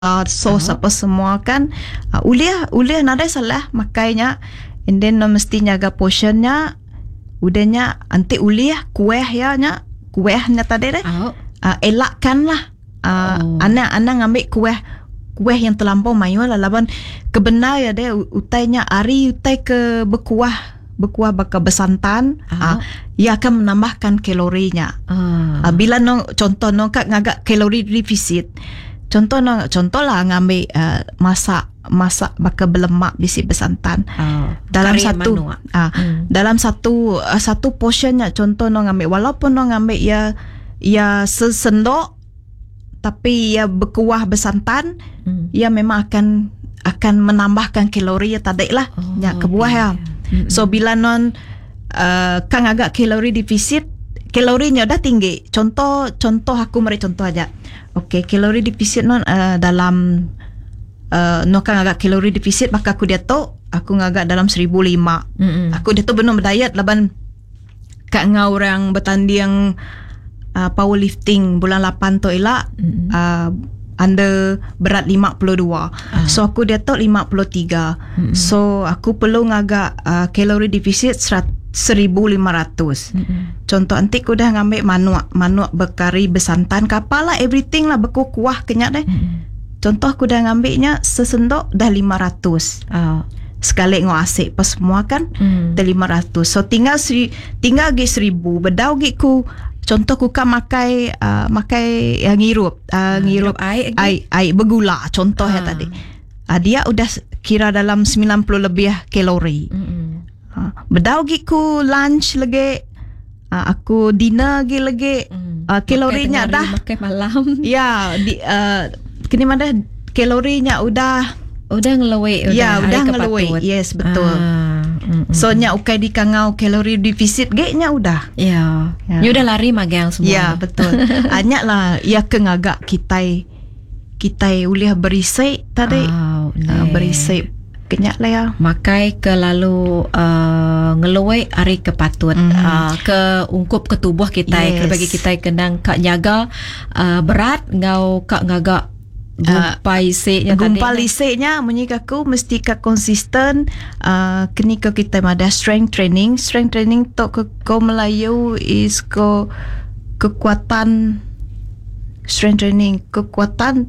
sos apa semua kan, uliah nada salah makainya, and then mesti jaga portionnya, udahnya anti uliah kuehnya tadi deh, elakkan lah, anak ngambil kueh yang terlampau mayu lah, laban kebenar ya deh utainya utai ke berkuah bakal bersantan, ia akan menambahkan kalorinya. Bila contoh kak ngagak kalori defisit, contoh lah ngambil masak bakal berlemak bisi bersantan. Dalam satu portionnya, contoh ngambil walaupun ngambil ya sesendok tapi ya berkuah bersantan, ya memang akan menambahkan kalori ya tadi lah, ya kebuah ya. So bila kan agak kalori defisit, kalorinya udah tinggi. Contoh aku mari contoh aja. Okey, kalori defisit dalam kan agak kalori defisit, maka aku ngagak dalam 1,500. Aku dia tu benar berdiet laban kak ngau orang bertanding powerlifting bulan 8 tu elak, under berat 52. So aku dia tu 53. So aku perlu ngagak kalori defisit 1,500. Contoh nanti aku dah ngambil manuak berkari bersantan kapalah everything lah berkuah kenyak deh. Contoh aku dah ngambilnya sesendok dah 500. Sekali ngau asik pas semua kan dah 500. So tinggal lagi 1,000 bedau giku. Contoh ku kan makai ngirup air bergula contoh ya tadi. Dia udah kira dalam 90 lebih kalori. Bedau giku lunch lagi, aku dinner lagi, kalorinya dah makan malam. Ya, kini mana kalorinya udah ngelewek. Udah ngelewek. Yes, betul. So nya ukai di kangau kalori defisit nya udah. Ya. Udah lari magang semua. Ya, betul. Anyak lah ya kengagak kita uliah berisik tadi. Berisik kenyak lah ya. Makai ke lalu ngelewek hari kepatut ke ungkup ke tubuh kita. Yes. Bagi kita kenang kak nyaga berat ngau kak ngagak gumpal isiknya menyikaku mesti ka konsisten. Kini ke kita ada strength training to ke Melayu is kekuatan strength training, kekuatan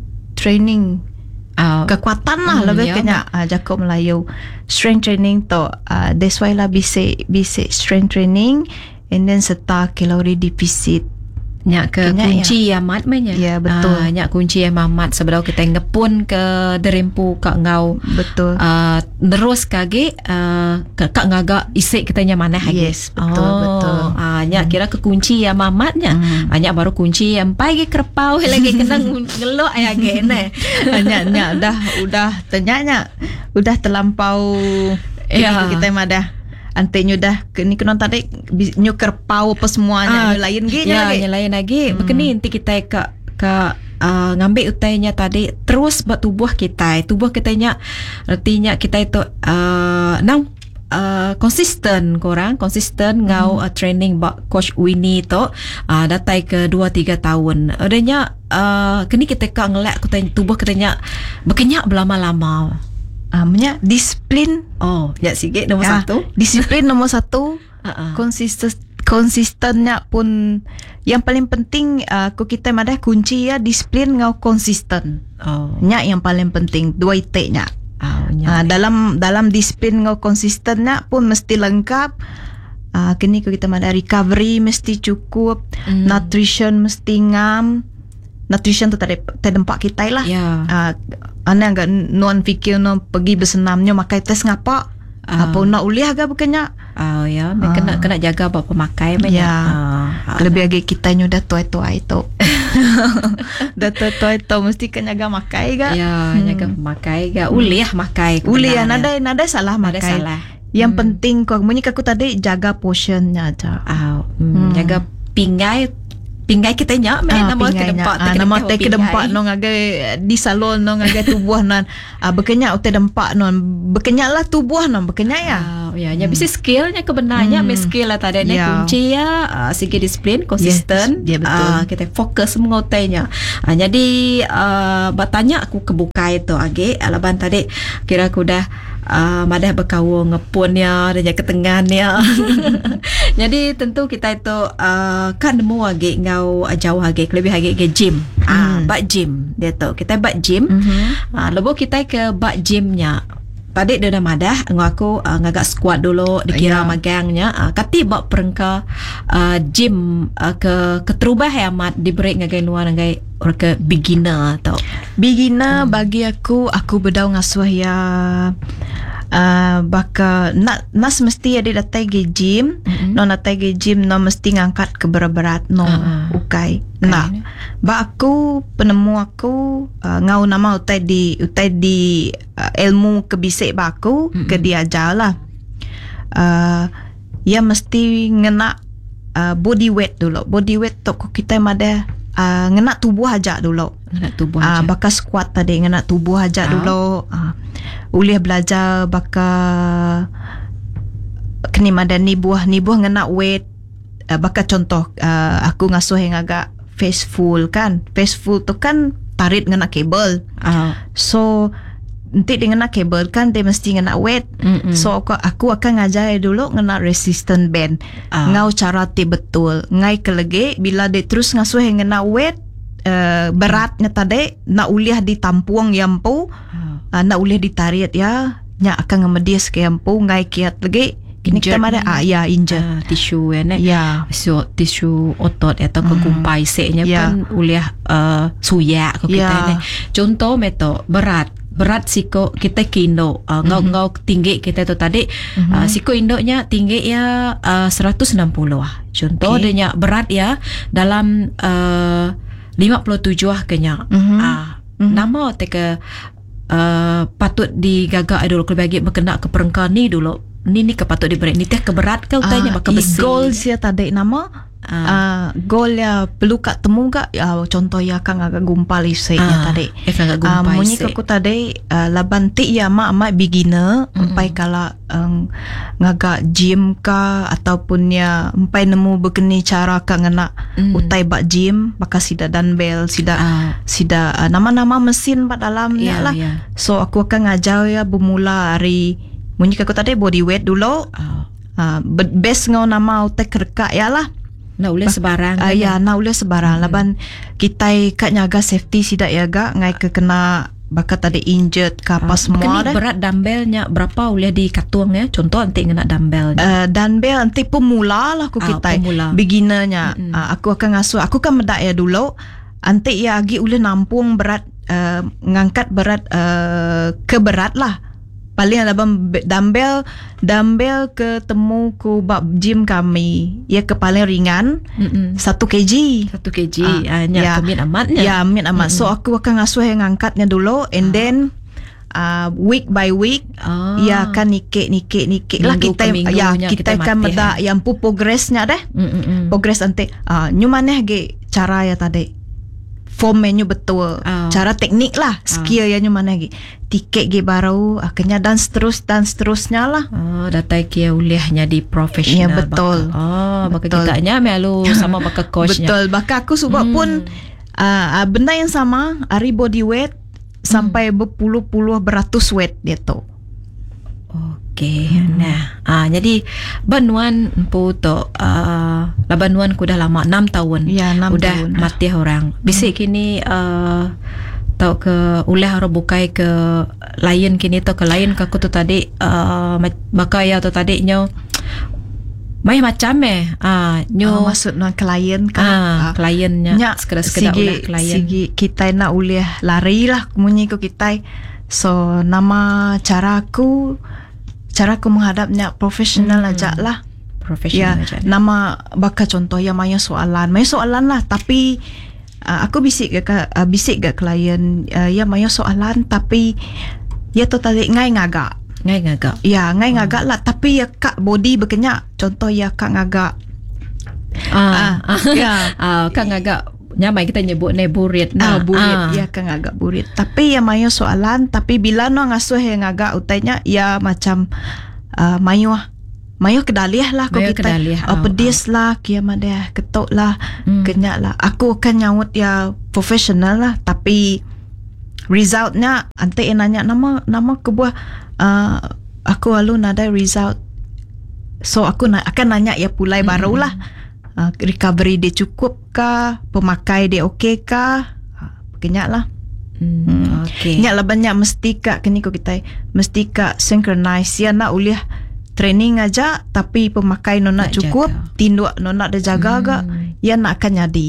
lah lebih kena jako Melayu strength training to that's why lah bisa strength training and then serta kalori defisit. Nyak ke kunci amat banyak. Ya, betul. Nyak kunci amat sebelum kita ngepun ke derempu kak ngau. Betul. Terus kage kak ngagak isik kita mana lagi. Yes, betul. Nyak kira ke kunci amatnya. Nyak baru kunci yang pagi kerpau lagi kena ngelok ya gene. Nyak udah ternyata udah terlampau kita madah. Antenya dah ni kena tadi nyu kerpau apa semuanya lain lagi. Begini nanti kita ke ngambil utainya tadi terus buat tubuh kita nya artinya kita itu konsisten ngau training bak coach Winnie tu datai ke 2-3 tahun adanya kini kita ngelak tubuh kita berkenyak berlama-lama. Disiplin. Ya sikit nombor satu. Disiplin nombor satu. Konsistennya pun yang paling penting. Kita madah kunci ya disiplin ngau konsisten. Nya yang paling penting dua iteknya. Dalam disiplin ngau konsistennya pun mesti lengkap. Kini kita madah recovery mesti cukup, nutrition mesti ngam. Nutrition tu terdempak kita lah. Ana agak non fikir pergi bersenamnya makai tes ngapa apa nak uliah agak bukannya kena jaga apa pemakai lebih lagi kita dah tua itu dah tua itu mesti kena jaga makai ga jaga makai ga uliah nada salah makai yang penting kau bunyi aku tadi jaga portionnya aja jaga pinggai kita nyak nama ke dempak nong agak di salon nong agak tubuh non berkenyak utai dempak non berkenyak lah tubuh non berkenyak ya ya, nya bisa skillnya kebenarnya, skill lah tadi ni kunci ya, segi disiplin, konsisten, kita fokus mengotainya. Jadi bertanya aku kebuka itu age, alaban tadi kira aku dah madah berkawa ngepunnya dan ke tengahnya. Jadi tentu kita itu kan nemu age ngau jauh age lebih age ke gym. Bak gym dia tu. Kita bak gym. Lepas kita ke bak gymnya. Tadi dia dah madah ngaku ngagak squat dulu dikira magangnya kati bak perengka gym ke terubah amat diberi ngagai nuan ngagai ke beginner tau. Beginner bagi aku bedau ngasuh ya baka nas mesti ada datai ke gym, no datai ke gym no mesti ngangkat ke berat-berat no ukai. Nah, ba aku penemu aku ngau nama utai di ilmu kebisik ba aku ke diajar lah. Ya mesti ngena body weight dulu. Body weight tok kita mada ngena tubuh aja dulu. Ngena tubuh aja. Baka squat tadi ngena tubuh aja dulu. Ulih belajar baka kini mada ni buah ngena weight. Baka contoh aku ngasuh yang agak faceful kan. Faceful tu kan tarik ngena kabel. So nanti dia ngena kabel kan dia mesti ngena weight. So aku akan ngajar dulu ngena resistant band. Ngau cara ti betul. Ngai kelege bila dia terus ngasuh yang ngena weight beratnya tadi nak uliah ditampuang yampu. Nak uliah ditarik ya nya akan ngemedias ke yampu ngai kiat lagi. Kini kita ada injured tisu so tisu otot atau kekumpai seknya kan uliah suyak ko kita ni. Contoh meto berat siko kita kindo ngau tinggi kita tu tadi siko indoknya tinggi ya 160 contoh dia berat ya dalam 57 kenya nama teka patut digagak dulu kalau bagi berkena ke perengkah ni dulu ni kepatut diberi ni teh keberat kau tanya maka besi goal sia tadi nama goal ya perlu kat temu gak contoh ya kang agak gumpal isainya tadi munyi aku tadi laban ti ya mak beginner sampai kala ngagak gym ka ataupun ya sampai nemu begini cara kang ngena utai bak gym maka sida dumbbell sida nama-nama mesin pada dalamnya lah. So aku akan ngajar ya bermula hari munyi aku tadi body weight dulu best ngau nama utai kerka ya lah. Nak boleh sebarang nak boleh sebarang laban kita kat nyaga safety sidak yaga ngai ke kena bakat tadi injured ke apa semua dah. Berat dumbbellnya berapa boleh dikatuang ya contoh nanti kena dumbbellnya dumbbell nanti pemula lah aku kita beginnernya aku akan ngasuh aku kan medak ya dulu nanti ya agi boleh nampung berat ngangkat berat ke berat lah paling ada dumbbell ketemu ku bab gym kami ya ke paling ringan 1 kg nya kemit amatnya ya kemit amat so aku akan ngasuh yang ngangkatnya dulu and then week by week ya kan nikik lah kita kita akan meda yang progressnya deh progress nanti nyumaneh ge cara ya tadi form menu betul cara teknik lah skill ya nyumaneh ge tiket ge baru akhirnya dan seterusnya lah datai kia uliahnya di profesional ya betul baka kitanya melu sama baka coachnya betul baka aku sebab pun benda yang sama hari body weight sampai berpuluh-puluh beratus weight dia tu. Okey. Nah, jadi banuan empu tu banuan ku dah lama 6 tahun. Ya, 6 udah tahun. Mati orang. Bisik kini tau ke ulah orang bukai ke lain kini tau ke lain ke aku tu tadi bakai ya tu tadi nyo macam nyo maksud nak klien kan kliennya sekedar ulah klien sigi kita nak uliah lari lah munyi ko kita so nama caraku menghadapnya profesional aja lah profesional aja nama baka contoh ya maya soalan lah tapi aku bisik ke klien ya maya soalan tapi ya tu tadi ngai ngagak lah tapi ya kak body berkenyak contoh ya kak ngagak kak ngagak nyamai kita nyebut burit burit ya kak ngagak burit tapi ya mayo soalan tapi bila no ngasuh yang ngagak utainya ya macam Mayuh kedaliah lah ko kita. Pedis lah, kia madeh, ketuk lah, kenyak lah. Aku akan nyawut ya profesional lah, tapi resultnya ante nanya nama kebuah aku lalu nada result. So aku akan nanya ya pulai baru lah. Recovery dia cukup kah? Pemakai dia okey kah? Kenyak lah. Okay. Nyak lah banyak mesti kak kini ko kita mesti kak synchronize ya nak uliah training aja tapi pemakai nona cukup jaga. Tinduk nona dah jaga agak ya nak akan jadi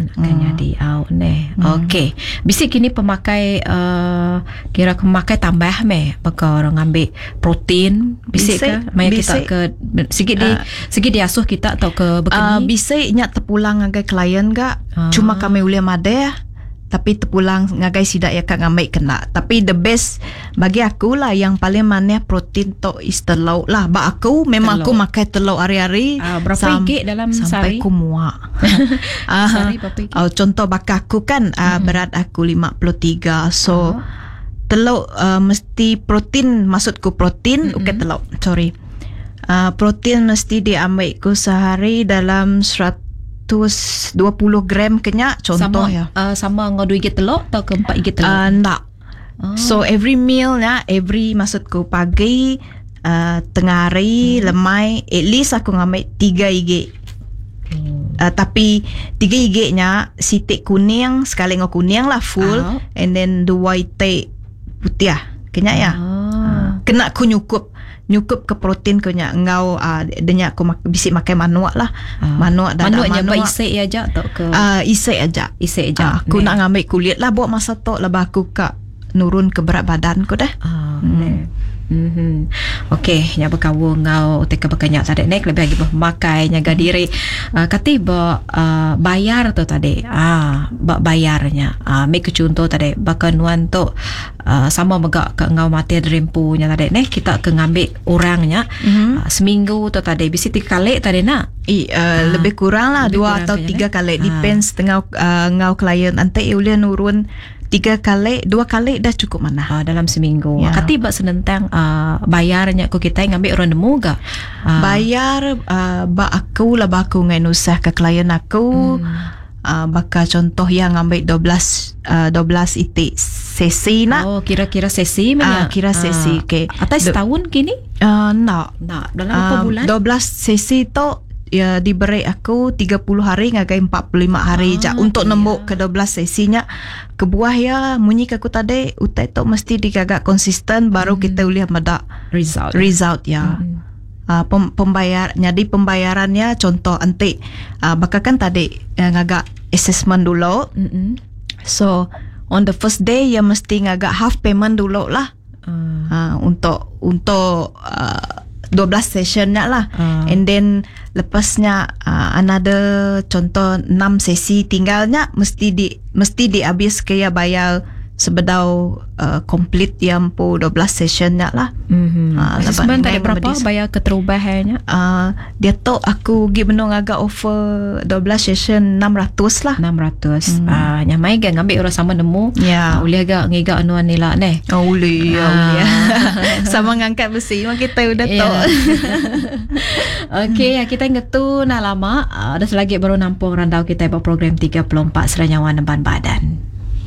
Okay, bisi kini pemakai kira pemakai tambah baka orang ambil protein bisi ke maya kita ke sikit di asuh kita atau ke bekeni bisi nyak terpulang ngagai klien gak cuma kami uliah madeh tapi terpulang ngagai sidak ya kak ngambil kena. Tapi the best bagi aku lah yang paling manis protein to is telur lah. Ba aku memang aku makan telur hari-hari. Berapa igi dalam sampai sehari? Aku muak. Sehari berapa igi? Contoh baka aku kan berat aku 53. So telur mesti protein, maksudku protein telur. Sorry. Protein mesti diambil ku sehari dalam 120 gram kenyak contoh sama ngau 2 gigi telur atau ke 4 gigi telur? Tak. So every meal maksudku pagi, tengah hari, lemai, at least aku ngambil 3 gigi. Tapi 3 giginya sitik kuning, sekali ngau kuning lah full, and then 2 itik putih kenyak ya. Kena ku nyukup ke protein ko nya ngau denya ko bisi makan manuak lah. Manuak isek aja atau ke isek aja. Aku nak ngambil kulit lah buat masa tok lah aku kak nurun ke berat badan ko dah. Okay, nya berkawu ngau teka berkenyak tadi nek lebih lagi bermakai nyaga diri kati bayar tu tadi bayarnya make contoh tadi bakanuan tu sama megak ke ngau mati dreampu nya tadi nek kita ke ngambil orangnya seminggu tu tadi bisi 3 kali tadi nak lebih kurang lah 2 atau 3 kali depends tengah ngau klien nanti boleh nurun 3 kali, 2 kali dah cukup mana dalam seminggu. Kati bak senentang bayarnya aku kita ngambil orang nemu gak? Bayar bak aku ngai nusah ke klien aku. Baka contoh yang ngambil 12 itik sesi nak. Kira-kira sesi mana? Kira sesi ke. Atas setahun kini? Nak dalam berapa bulan? 12 sesi tu ya diberi aku 30 hari ngagai 45 hari untuk nembuk ke 12 sesinya kebuah ya munyi aku tadi utai tu mesti digagak konsisten baru kita lihat meda result ya. Pembayarannya contoh anti bakal kan tadi ngagak assessment dulu. So on the first day ya mesti ngagak half payment dulu lah. Untuk 12 sessionnya lah. And then lepasnya another contoh 6 sesi tinggalnya mesti dihabis kaya bayar sebedau complete yang po 12 sessionnya lah. Sebenarnya tadi berapa bayar keterubahannya? Dia tu aku gi benung agak offer 12 session 600 lah. 600. Nyamai kan ngambil orang sama nemu. Boleh agak ngigak anuan nila ni. Boleh. Sama ngangkat besi memang kita udah tahu. Okay, kita ngetu nak lama. Ada selagi baru nampung randau kita buat program 34 Seranyawan Ban Badan.